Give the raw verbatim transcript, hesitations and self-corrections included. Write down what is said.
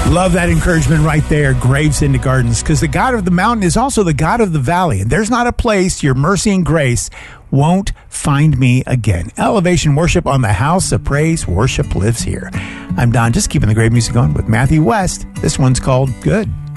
Love that encouragement right there, Graves into Gardens, because the God of the mountain is also the God of the valley. And there's not a place your mercy and grace won't find me again. Elevation Worship on the House of Praise. Worship lives here. I'm Don, just keeping the great music going with Matthew West. This one's called Good.